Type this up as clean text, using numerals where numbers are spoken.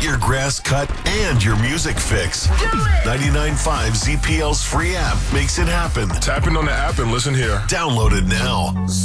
your grass cut and your music fix. 99.5 ZPL's free app makes it happen. Tap in on the app and listen here. Download it now.